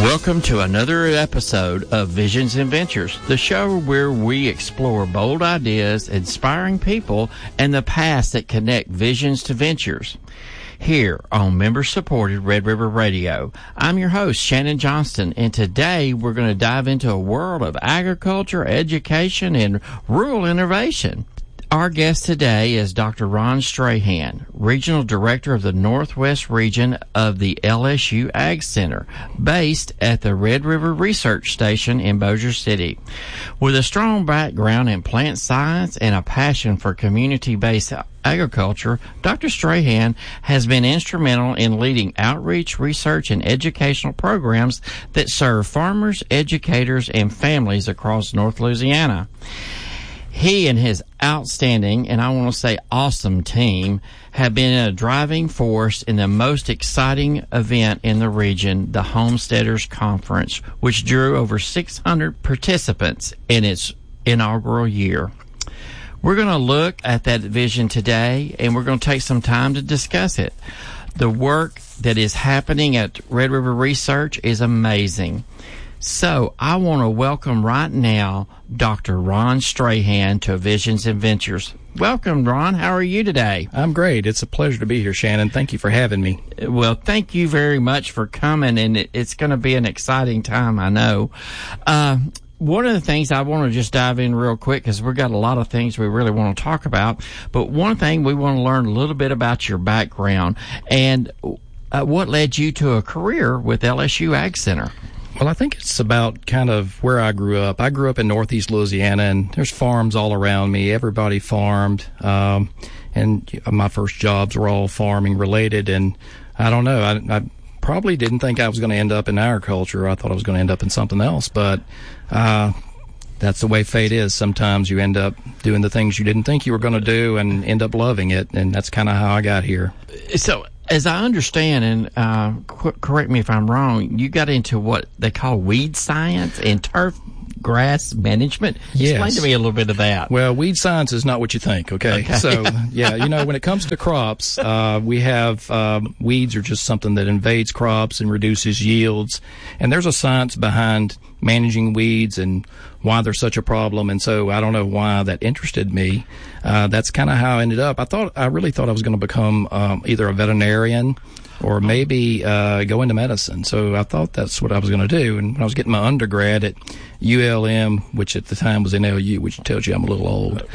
Welcome to another episode of Visions and Ventures, the show where we explore bold ideas, inspiring people, and the paths that connect visions to ventures. Here on member-supported Red River Radio, I'm your host, Shannon Johnston, and today we're going to dive into a world of agriculture, education, and rural innovation. Our guest today is Dr. Ron Strahan, Regional Director of the Northwest Region of the LSU Ag Center, based at the Red River Research Station in Bossier City. With a strong background in plant science and a passion for community-based agriculture, Dr. Strahan has been instrumental in leading outreach, research, and educational programs that serve farmers, educators, and families across North Louisiana. He and his outstanding, and I want to say awesome team, have been a driving force in the most exciting event in the region, the Homesteaders Conference, which drew over 600 participants in its inaugural year. We're going to look at that vision today, and we're going to take some time to discuss it. The work that is happening at Red River Research is amazing. So I want to welcome right now Dr. Ron Strahan to Visions and Ventures. Welcome, Ron. How are you today? I'm great. It's a pleasure to be here, Shannon. Thank you for having me. Well, thank you very much for coming, and it's going to be an exciting time, I know. One of the things I want to just dive in real quick, because we've got a lot of things we really want to talk about, but one thing we want to learn a little bit about your background and what led you to a career with LSU Ag Center. Well, I think it's about kind of where I grew up. I grew up in northeast Louisiana, and there's farms all around me. Everybody farmed, and my first jobs were all farming related. And I don't know, I probably didn't think I was going to end up in agriculture. I thought I was going to end up in something else, but that's the way fate is. Sometimes you end up doing the things you didn't think you were going to do and end up loving it, and that's kind of how I got here. So, as I understand, and correct me if I'm wrong, you got into what they call weed science and turf grass management. Yes. Explain to me a little bit of that. Well, weed science is not what you think, okay? So, yeah, when it comes to crops, we have weeds are just something that invades crops and reduces yields. And there's a science behind managing weeds and why they're such a problem. And so I don't know why that interested me. That's kind of how I ended up. I really thought I was going to become either a veterinarian or maybe go into medicine. So I thought that's what I was going to do. And when I was getting my undergrad at ULM, which at the time was NLU, which tells you I'm a little old,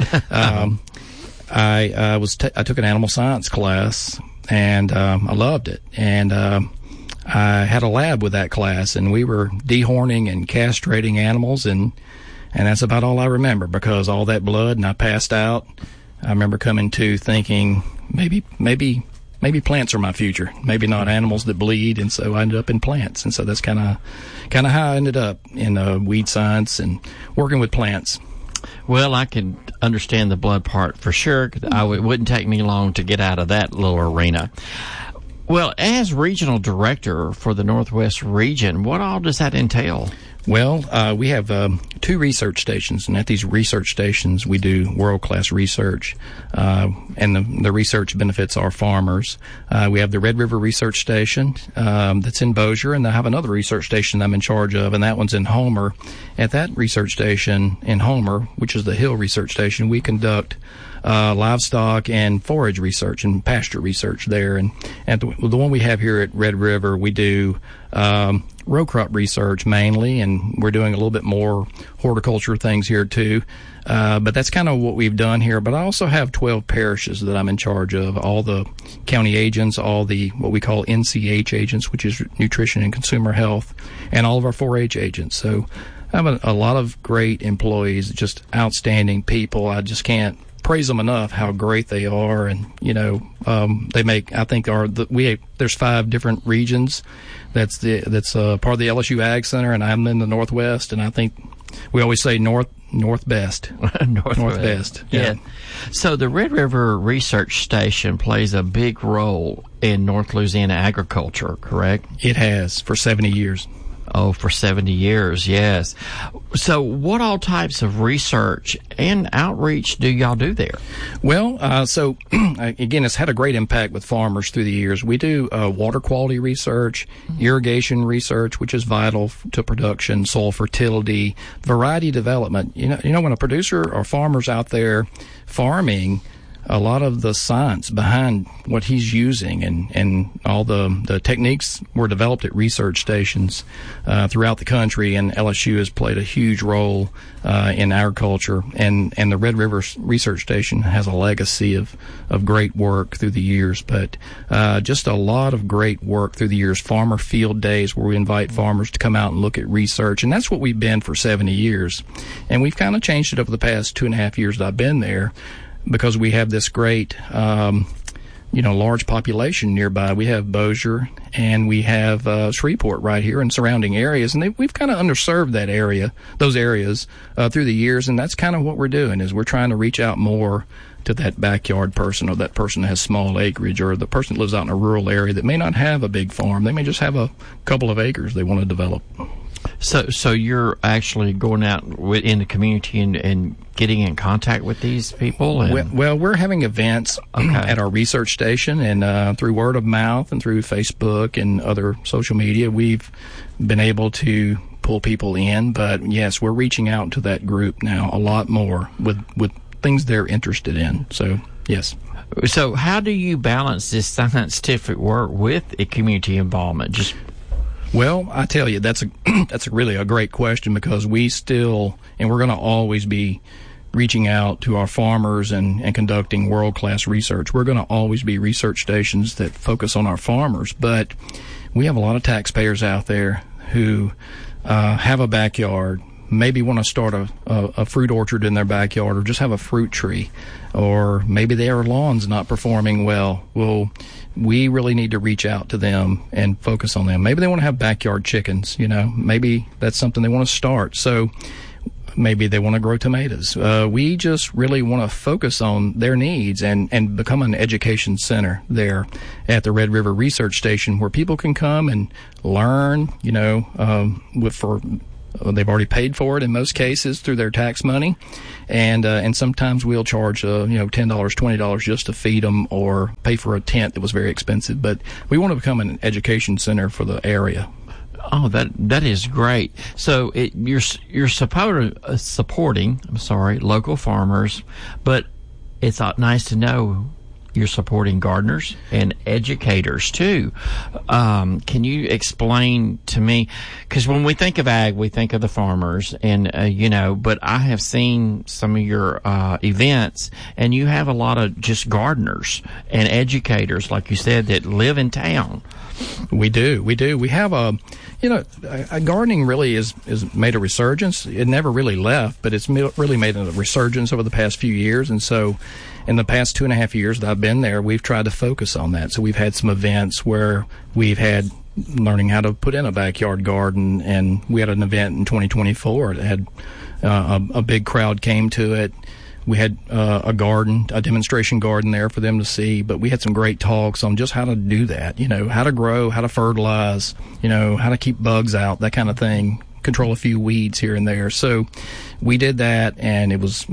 I took an animal science class, and I loved it. And I had a lab with that class, and we were dehorning and castrating animals, and that's about all I remember, because all that blood, and I passed out. I remember coming to thinking maybe plants are my future, maybe not animals that bleed, and so I ended up in plants. And so that's kind of how I ended up in weed science and working with plants. Well, I can understand the blood part for sure. It wouldn't take me long to get out of that little arena. Well, as regional director for the Northwest region, what all does that entail? Well, we have 2 research stations, and at these research stations, we do world-class research, and the research benefits our farmers. We have the Red River Research Station that's in Bossier, and I have another research station I'm in charge of, and that one's in Homer. At that research station in Homer, which is the Hill Research Station, we conduct livestock and forage research and pasture research there. And the one we have here at Red River, we do row crop research mainly, and we're doing a little bit more horticulture things here too. But that's kind of what we've done here. But I also have 12 parishes that I'm in charge of, all the county agents, all the what we call NCH agents, which is Nutrition and Consumer Health, and all of our 4-H agents. So I have a lot of great employees, just outstanding people. I just can't praise them enough how great they are. And they make, I think, there's 5 different regions that's part of the LSU Ag Center, and I'm in the Northwest, and I think we always say north best. North best. Yeah. So the Red River Research Station plays a big role in North Louisiana agriculture, correct? It has for 70 years. Oh, for 70 years, yes. So what all types of research and outreach do y'all do there? Well, so again, it's had a great impact with farmers through the years. We do water quality research, irrigation research, which is vital to production, soil fertility, variety development. You know, when a producer or farmer's out there farming, a lot of the science behind what he's using and all the techniques were developed at research stations throughout the country, and LSU has played a huge role in agriculture, and the Red River Research Station has a legacy of great work through the years, but just a lot of great work through the years. Farmer field days where we invite farmers to come out and look at research, and that's what we've been for 70 years, and we've kind of changed it over the past 2.5 years that I've been there, because we have this great, large population nearby. We have Bossier and we have Shreveport right here and surrounding areas, and we've kind of underserved those areas through the years, and that's kind of what we're doing, is we're trying to reach out more to that backyard person, or that person that has small acreage, or the person that lives out in a rural area that may not have a big farm. They may just have a couple of acres they want to develop. So you're actually going out in the community and getting in contact with these people? Well, we're having events at our research station, and through word of mouth and through Facebook and other social media, we've been able to pull people in. But yes, we're reaching out to that group now a lot more with things they're interested in. So yes. So how do you balance this scientific work with a community involvement? Well, I tell you, that's really a great question, because we still, and we're going to always be reaching out to our farmers and conducting world-class research. We're going to always be research stations that focus on our farmers, but we have a lot of taxpayers out there who have a backyard, maybe want to start a fruit orchard in their backyard, or just have a fruit tree, or maybe their lawn's not performing well. Well, we really need to reach out to them and focus on them. Maybe they want to have backyard chickens, maybe that's something they want to start. So maybe they want to grow tomatoes. We just really want to focus on their needs and become an education center there at the Red River Research Station, where people can come and learn, they've already paid for it in most cases through their tax money, and sometimes we'll charge $10, $20 just to feed them, or pay for a tent that was very expensive. But we want to become an education center for the area. Oh, that is great. So you're supporting local farmers, but it's nice to know you're supporting gardeners and educators too. Can you explain to me, because when we think of ag, we think of the farmers, and but I have seen some of your events, and you have a lot of just gardeners and educators, like you said, that live in town. We do. We have gardening really is made a resurgence. It never really left, but it's really made a resurgence over the past few years, and so in the past 2.5 years that I've been there, we've tried to focus on that. So we've had some events where we've had learning how to put in a backyard garden, and we had an event in 2024 that had a big crowd came to it. We had a demonstration garden there for them to see, but we had some great talks on just how to do that, how to grow, how to fertilize, how to keep bugs out, that kind of thing, control a few weeds here and there. So we did that, and it was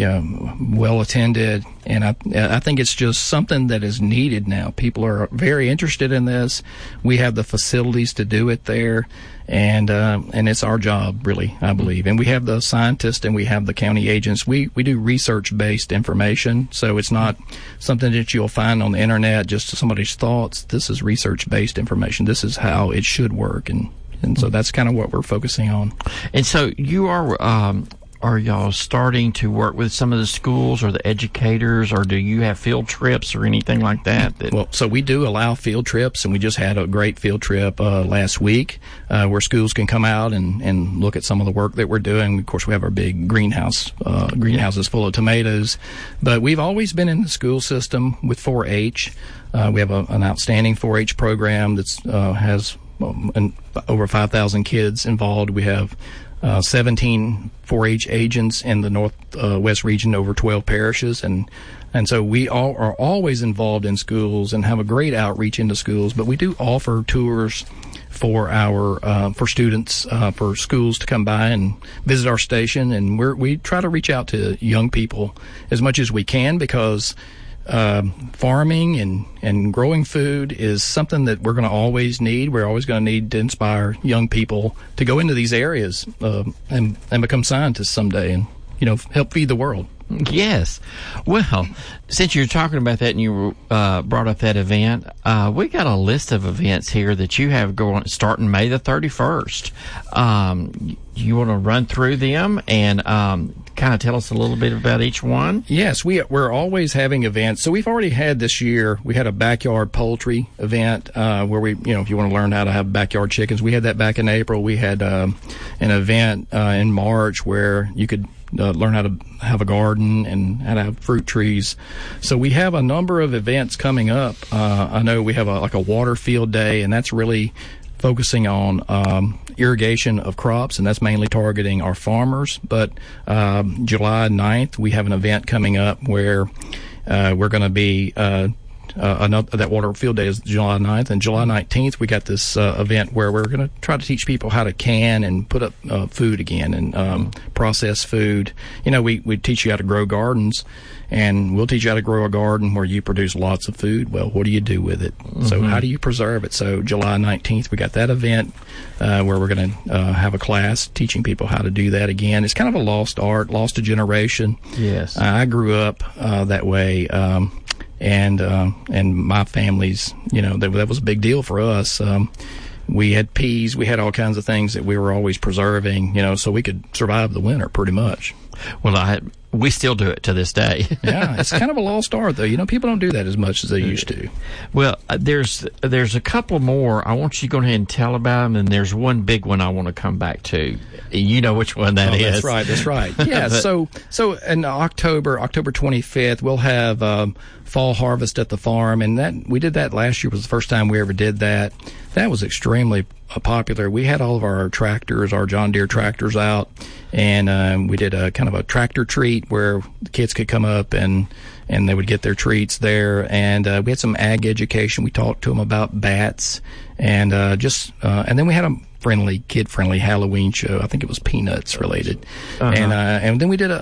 well attended, and I think it's just something that is needed now. People are very interested in this. We have the facilities to do it there, and it's our job, really, I believe. And we have the scientists and we have the county agents. We do research-based information, so it's not something that you'll find on the internet, just somebody's thoughts. This is research-based information. This is how it should work, and so that's kind of what we're focusing on. And so you are y'all starting to work with some of the schools or the educators, or do you have field trips or anything like that? Well, so we do allow field trips, and we just had a great field trip last week where schools can come out and look at some of the work that we're doing. Of course, we have our big greenhouses full of tomatoes, but we've always been in the school system with 4-H. We have an outstanding 4-H program that has over 5,000 kids involved. We have 17 4-H agents in the Northwest region, over 12 parishes, and so we all are always involved in schools and have a great outreach into schools. But we do offer tours for our for students, for schools to come by and visit our station, and we try to reach out to young people as much as we can, because farming and growing food is something that we're going to always need. We're always going to need to inspire young people to go into these areas and become scientists someday, and help feed the world. Yes. Well, since you're talking about that and you brought up that event, we got a list of events here that you have going starting May the 31st. You want to run through them and kind of tell us a little bit about each one? Yes, we're always having events. So we've already had this year, we had a backyard poultry event where we, if you want to learn how to have backyard chickens, we had that back in April. We had an event in March where you could learn how to have a garden and how to have fruit trees. So we have a number of events coming up. I know we have a water field day, and that's really focusing on irrigation of crops, and that's mainly targeting our farmers. But July 9th, we have an event coming up where we're going to be that water field day is July 9th, and July 19th we got this event where we're going to try to teach people how to can and put up food again, and process food. We teach you how to grow gardens, and we'll teach you how to grow a garden where you produce lots of food. Well, what do you do with it? Mm-hmm. So how do you preserve it? So July 19th we got that event where we're going to have a class teaching people how to do that again. It's kind of a lost art, lost a generation. Yes. I grew up that way. And my family's, that was a big deal for us. We had peas, we had all kinds of things that we were always preserving, so we could survive the winter pretty much. Well, we still do it to this day. Yeah, it's kind of a lost art, though. People don't do that as much as they used to. Well, there's a couple more. I want you to go ahead and tell about them, and there's one big one I want to come back to. You know which one that is. That's right. Yeah, so in October 25th, we'll have fall harvest at the farm, and we did that last year. Was the first time we ever did that. That was extremely popular. We had all of our tractors, our John Deere tractors out, and we did a kind of a tractor treat where the kids could come up and they would get their treats there. And we had some ag education. We talked to them about bats, and then we had a kid-friendly Halloween show. I think it was Peanuts related. Uh-huh. And then we did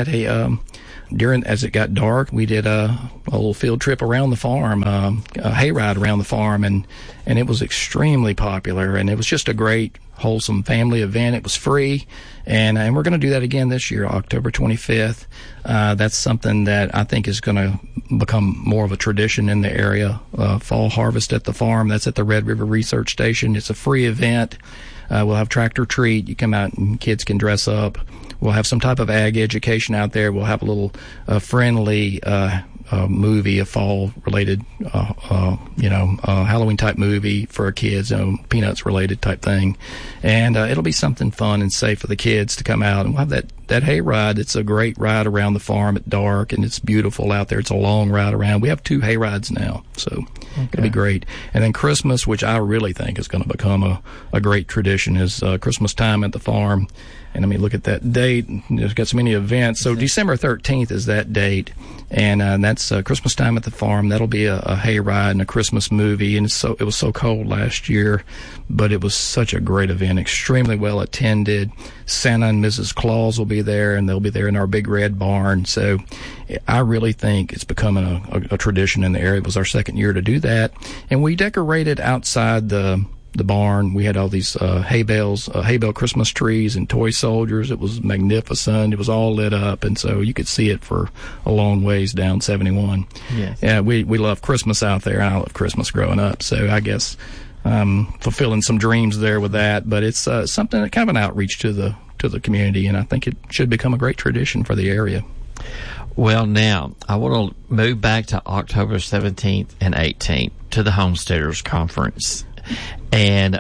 as it got dark, we did a little field trip around the farm, a hayride around the farm, and it was extremely popular, and it was just a great, wholesome family event. It was free, and we're going to do that again this year, October 25th. That's something that I think is going to become more of a tradition in the area. Fall harvest at the farm. That's at the Red River Research Station. It's a free event. We'll have tractor treat. You come out and kids can dress up. We'll have some type of ag education out there. We'll have a little friendly movie, a fall-related, Halloween-type movie for kids, Peanuts-related type thing. And it'll be something fun and safe for the kids to come out. And we'll have that hay ride. It's a great ride around the farm at dark, and it's beautiful out there. It's a long ride around. We have 2 hay rides now, so it'll be great. And then Christmas, which I really think is going to become a great tradition, is Christmas time at the farm. And let me look at that date. There's got so many events. So December 13th is that date, and that's Christmas time at the farm. That'll be a hay ride and a Christmas movie. And it was so cold last year, but it was such a great event, extremely well attended. Santa and Mrs. Claus will be there, and they'll be there in our big red barn. So I really think it's becoming a tradition in the area. It was our second year to do that, and we decorated outside the barn. We had all these hay bale Christmas trees and toy soldiers. It was magnificent. It was all lit up, and so you could see it for a long ways down 71. Yes. Yeah, we love Christmas out there. I love Christmas growing up, so I guess fulfilling some dreams there with that. But it's something that kind of an outreach to the community, and I think it should become a great tradition for the area. Well, now I want to move back to October 17th and 18th to the Homesteaders Conference. And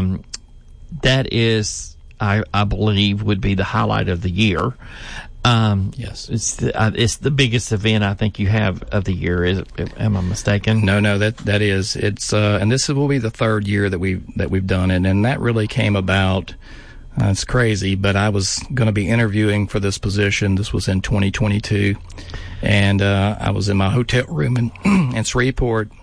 that is, I believe, would be the highlight of the year. Yes, it's the biggest event I think you have of the year. Am I mistaken? No, that is. It's and this will be the 3rd year that we've done it, and that really came about. It's crazy, but I was going to be interviewing for this position. This was in 2022, and I was in my hotel room in Shreveport,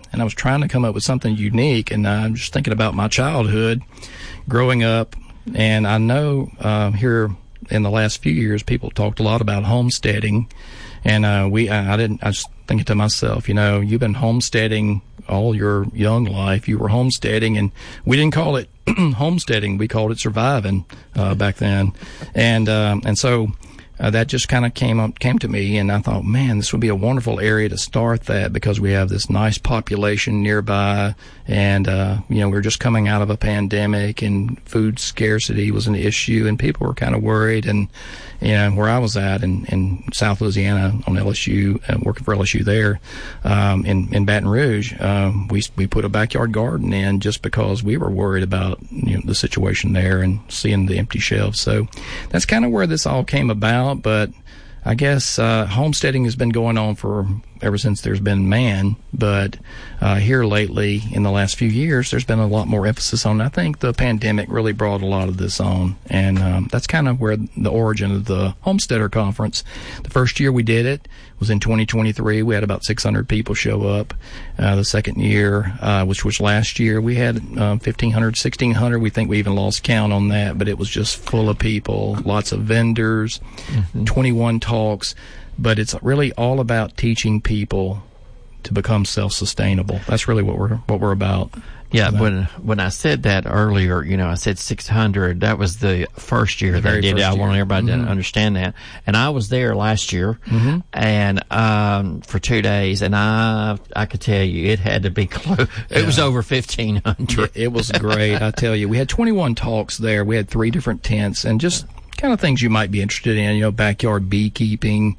and I was trying to come up with something unique. And I'm just thinking about my childhood, growing up, and I know here in the last few years, people talked a lot about homesteading, and I was thinking to myself, you've been homesteading all your young life. You were homesteading, and we didn't call it homesteading. We called it surviving back then, and so that just kind of came to me, and I thought, man, this would be a wonderful area to start that, because we have this nice population nearby, and we're just coming out of a pandemic, and food scarcity was an issue, and people were kind of worried. And where I was at in South Louisiana on LSU, working for LSU there, in Baton Rouge, we put a backyard garden in just because we were worried about the situation there and seeing the empty shelves. So that's kind of where this all came about. But I guess homesteading has been going on ever since there's been man, but here lately in the last few years there's been a lot more emphasis on it. I think the pandemic really brought a lot of this on, and that's kind of where the origin of the Homesteader Conference. The first year we did it was in 2023. We had about 600 people show up. The second year, which was last year, we had 1,500, 1,600. We think we even lost count on that, but it was just full of people, lots of vendors, 21 talks. But it's really all about teaching people to become self-sustainable. That's really what we're about. Yeah, when I said that earlier, I said 600. That was the first year they did it. I want everybody to understand that. And I was there last year, and for 2 days, and I could tell you it had to be close. It was over 1,500. It was great. I tell you, we had 21 talks there. We had 3 different tents, and just kind of things you might be interested in, backyard beekeeping,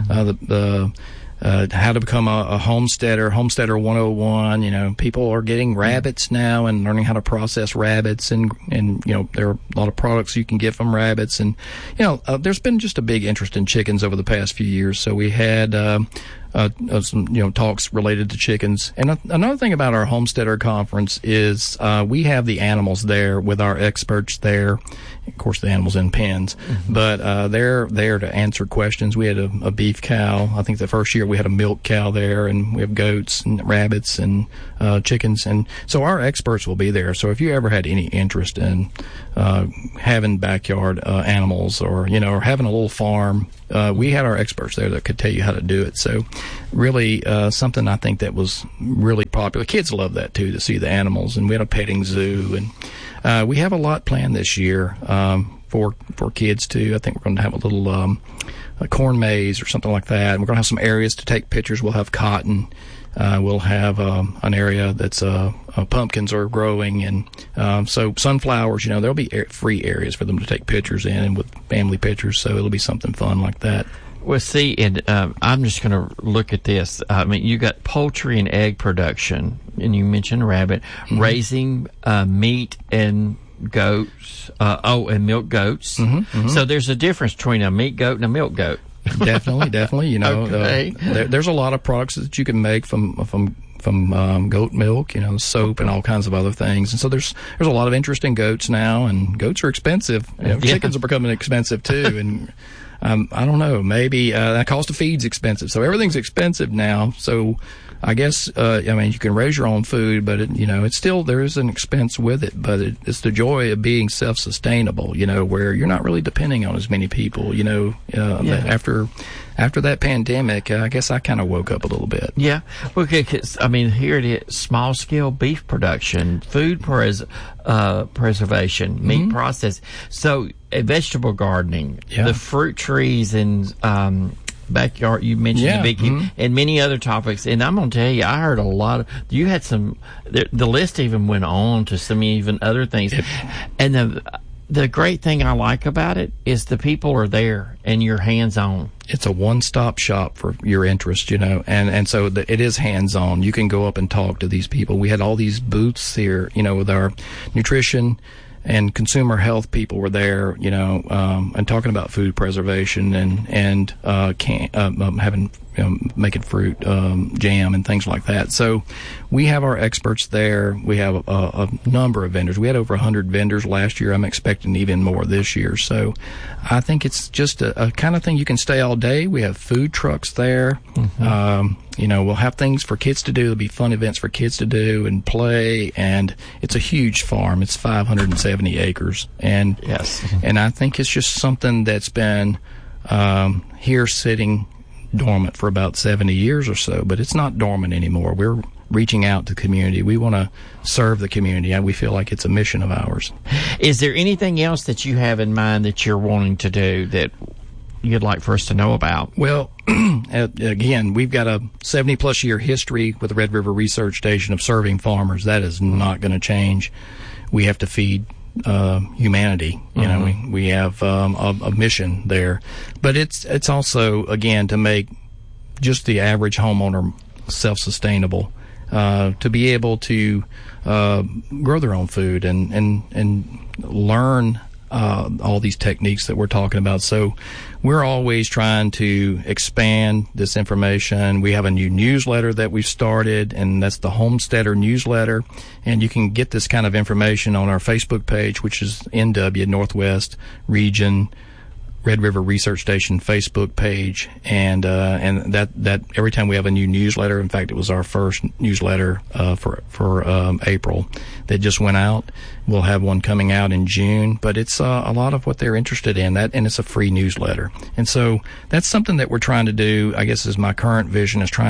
how to become a homesteader 101. People are getting rabbits now and learning how to process rabbits, and there are a lot of products you can get from rabbits, and there's been just a big interest in chickens over the past few years. So we had some talks related to chickens. And another thing about our Homesteader Conference is we have the animals there with our experts there. Of course, the animals in pens, but they're there to answer questions. We had a beef cow. I think the first year we had a milk cow there, and we have goats and rabbits and chickens, and so our experts will be there. So if you ever had any interest in having backyard animals, or having a little farm, we had our experts there that could tell you how to do it. So really something I think that was really popular. Kids love that too, to see the animals. And we had a petting zoo, and we have a lot planned this year for kids too. I think we're going to have a little a corn maze or something like that. And we're going to have some areas to take pictures. We'll have cotton. We'll have an area that's pumpkins are growing, and so sunflowers. There'll be free areas for them to take pictures in, and with family pictures. So it'll be something fun like that. Well, see, and I'm just going to look at this. I mean, you got poultry and egg production, and you mentioned rabbit, raising meat and goats, and milk goats. So there's a difference between a meat goat and a milk goat. Definitely. Okay. There's a lot of products that you can make from goat milk, soap and all kinds of other things. And so there's a lot of interest in goats now, and goats are expensive. Chickens are becoming expensive too, and I don't know, maybe the cost of feed's expensive. So everything's expensive now. So I guess you can raise your own food, but it's still, there is an expense with it. But it's the joy of being self-sustainable, where you're not really depending on as many people. After that pandemic, I guess I kind of woke up a little bit. Yeah. Well, because, here it is, small-scale beef production, food preservation, meat process. So vegetable gardening, the fruit trees and backyard, you mentioned the beekeeping, and many other topics. And I'm going to tell you, I heard a lot of, you had some, the list even went on to some even other things. And the great thing I like about it is the people are there and you're hands-on. It's a one-stop shop for your interest, and so it is hands-on. You can go up and talk to these people. We had all these booths here, with our nutrition and consumer health people were there, and talking about food preservation and having making fruit jam and things like that. So we have our experts there. We have a number of vendors. We had over 100 vendors last year. I'm expecting even more this year. So I think it's just a kind of thing you can stay all day. We have food trucks there. We'll have things for kids to do. There'll be fun events for kids to do and play. And it's a huge farm. It's 570 acres. And yes, and I think it's just something that's been here sitting dormant for about 70 years or so. But it's not dormant anymore. We're reaching out to the community. We want to serve the community. We feel like it's a mission of ours. Is there anything else that you have in mind that you're wanting to do that you'd like for us to know about? Well, again, we've got a 70-plus year history with the Red River Research Station of serving farmers. That is not going to change. We have to feed humanity. We have a mission there. But it's also, again, to make just the average homeowner self-sustainable. To be able to grow their own food and learn all these techniques that we're talking about. So we're always trying to expand this information. We have a new newsletter that we've started, and that's the Homesteader newsletter. And you can get this kind of information on our Facebook page, which is NW, Northwest Region Red River Research Station Facebook page, and that every time we have a new newsletter, in fact, it was our first newsletter for April that just went out. We'll have one coming out in June, but it's a lot of what they're interested in, and it's a free newsletter. And so that's something that we're trying to do, I guess, is my current vision, is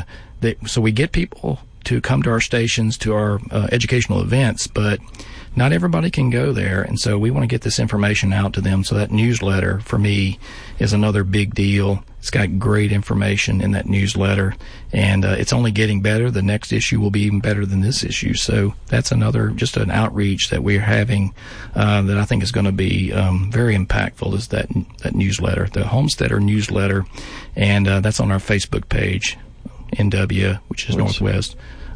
so we get people to come to our stations, to our educational events, but not everybody can go there, and so we want to get this information out to them. So that newsletter, for me, is another big deal. It's got great information in that newsletter, and it's only getting better. The next issue will be even better than this issue. So that's just an outreach that we're having that I think is going to be very impactful, is that newsletter, the Homesteader newsletter, and that's on our Facebook page, NW, which is Northwest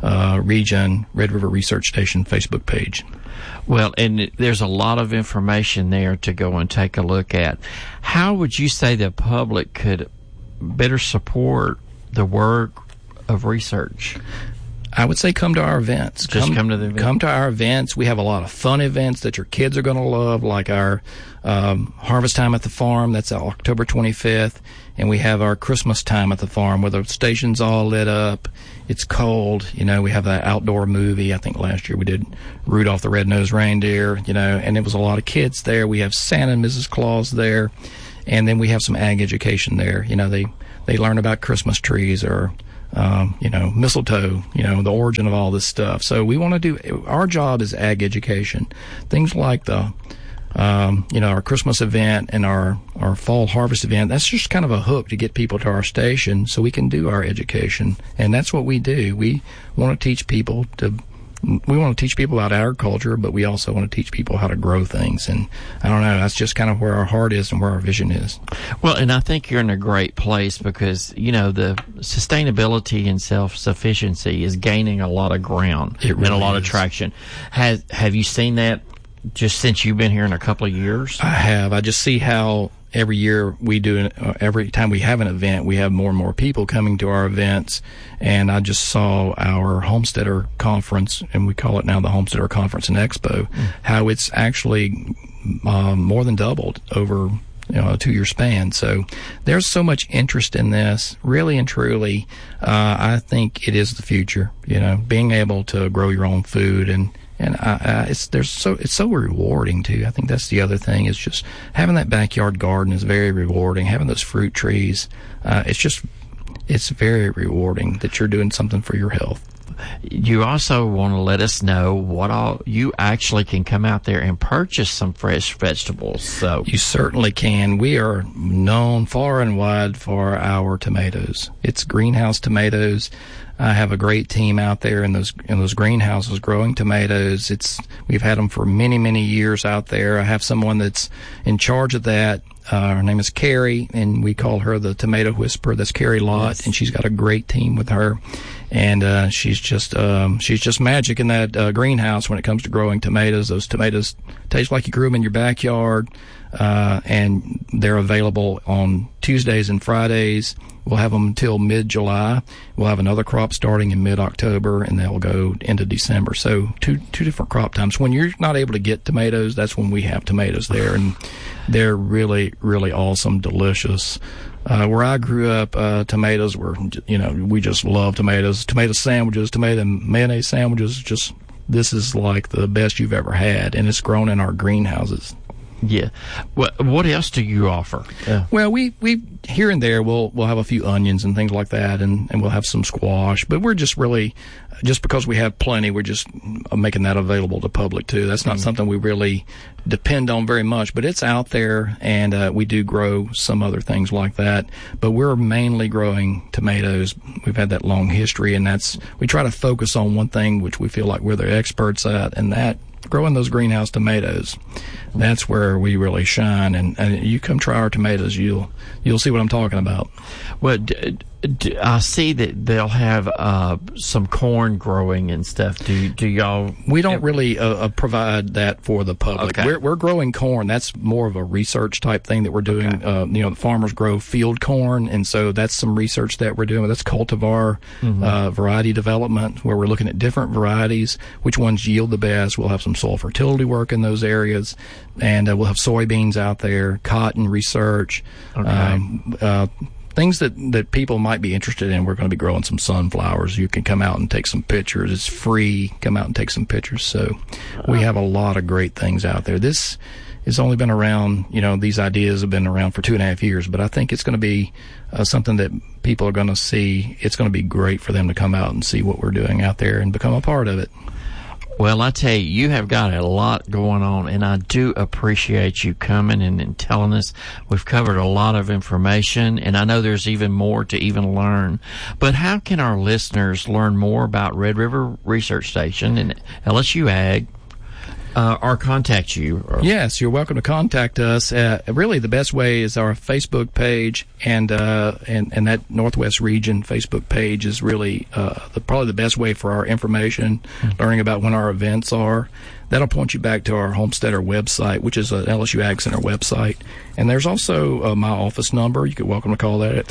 Region Red River Research Station Facebook page. Well, and there's a lot of information there to go and take a look at. How would you say the public could better support the work of research? I would say come to our events. Come to the event. Come to our events. We have a lot of fun events that your kids are going to love, like our Harvest Time at the Farm. That's October 25th. And we have our Christmas Time at the Farm, where the station's all lit up. It's cold. We have that outdoor movie. I think last year we did Rudolph the Red-Nosed Reindeer, and it was a lot of kids there. We have Santa and Mrs. Claus there. And then we have some ag education there. They learn about Christmas trees or mistletoe, the origin of all this stuff. So we want to do, our job is ag education. Things like our Christmas event and our fall harvest event, that's just kind of a hook to get people to our station so we can do our education. And that's what we do. We want to teach people about agriculture, but we also want to teach people how to grow things. And I don't know, that's just kind of where our heart is and where our vision is. Well, and I think you're in a great place because, the sustainability and self-sufficiency is gaining a lot of ground and a lot of traction. Have you seen that just since you've been here in a couple of years? I have. I just see how every year we do, every time we have an event, we have more and more people coming to our events. And I just saw our Homesteader Conference, and we call it now the Homesteader Conference and Expo, how it's actually more than doubled over a 2-year span. So there's so much interest in this, really and truly. I think it is the future, being able to grow your own food and it's so rewarding too. I think that's the other thing, is just having that backyard garden is very rewarding. Having those fruit trees, it's very rewarding that you're doing something for your health. You also want to let us know what all you actually can come out there and purchase some fresh vegetables. So you certainly can. We are known far and wide for our tomatoes. It's greenhouse tomatoes. I have a great team out there in those greenhouses growing tomatoes. We've had them for many, many years out there. I have someone that's in charge of that. Her name is Carrie, and we call her the Tomato Whisperer. That's Carrie Lott, yes. And she's got a great team with her. And she's just magic in that greenhouse when it comes to growing tomatoes. Those tomatoes taste like you grew them in your backyard, and they're available on Tuesdays and Fridays. We'll have them until mid-July. We'll have another crop starting in mid-October, and they'll go into December. So two different crop times. When you're not able to get tomatoes, that's when we have tomatoes there, and they're really, really awesome, delicious Where I grew up, tomatoes were, we just love tomatoes. Tomato sandwiches, tomato and mayonnaise sandwiches, this is like the best you've ever had, and it's grown in our greenhouses. Yeah. What else do you offer? Well, we here and there we'll have a few onions and things like that, and we'll have some squash. But we're just really, just because we have plenty, we're just making that available to public too. That's not something we really depend on very much, but it's out there, and we do grow some other things like that. But we're mainly growing tomatoes. We've had that long history, and we try to focus on one thing which we feel like we're the experts at, and that growing those greenhouse tomatoes. That's where we really shine, and you come try our tomatoes, you'll see what I'm talking about. Well, I see that they'll have some corn growing and stuff. Do y'all? We don't really provide that for the public. Okay. We're growing corn. That's more of a research type thing that we're doing. Okay. The farmers grow field corn, and so that's some research that we're doing. That's cultivar variety development, where we're looking at different varieties, which ones yield the best. We'll have some soil fertility work in those areas, and we'll have soybeans out there, cotton research. Okay. Things that people might be interested in. We're going to be growing some sunflowers. You can come out and take some pictures. It's free. Come out and take some pictures. So we have a lot of great things out there. This has only been around, these ideas have been around for 2.5 years, but I think it's going to be something that people are going to see. It's going to be great for them to come out and see what we're doing out there and become a part of it. Well, I tell you, you have got a lot going on, and I do appreciate you coming and telling us. We've covered a lot of information, and I know there's even more to even learn. But how can our listeners learn more about Red River Research Station and LSU Ag? Or contact you? Yes, you're welcome to contact us. Really, the best way is our Facebook page, and that Northwest Region Facebook page is really probably the best way for our information, learning about when our events are. That'll point you back to our Homesteader website, which is an LSU Ag Center website. And there's also my office number. You're welcome to call that at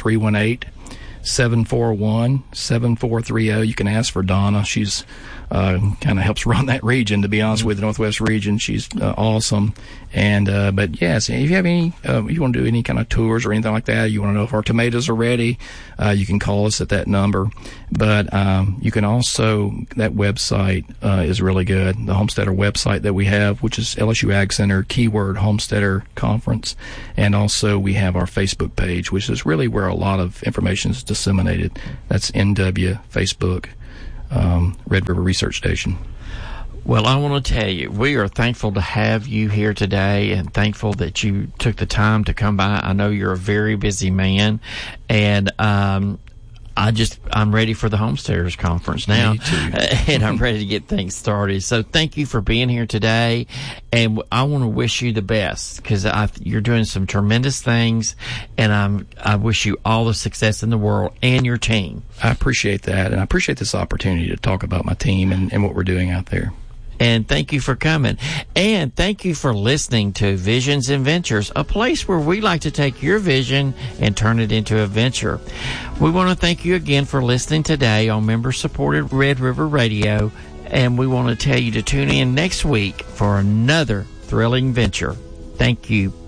318-741-7430. You can ask for Donna. She's kind of helps run that region, to be honest with the Northwest Region. She's awesome. And but yes, if you have any, you want to do any kind of tours or anything like that, you want to know if our tomatoes are ready, you can call us at that number. But you can also, that website is really good. The Homesteader website that we have, which is LSU Ag Center, keyword Homesteader Conference. And also we have our Facebook page, which is really where a lot of information is disseminated. That's NW Facebook, Red River Research Station. Well, I want to tell you, we are thankful to have you here today and thankful that you took the time to come by. I know you're a very busy man, and I'm ready for the Homesteaders Conference now. Me too. And I'm ready to get things started. So thank you for being here today, and I want to wish you the best because you're doing some tremendous things, and I wish you all the success in the world and your team. I appreciate that, and I appreciate this opportunity to talk about my team and what we're doing out there. And thank you for coming. And thank you for listening to Visions and Ventures, a place where we like to take your vision and turn it into a venture. We want to thank you again for listening today on member-supported Red River Radio. And we want to tell you to tune in next week for another thrilling venture. Thank you.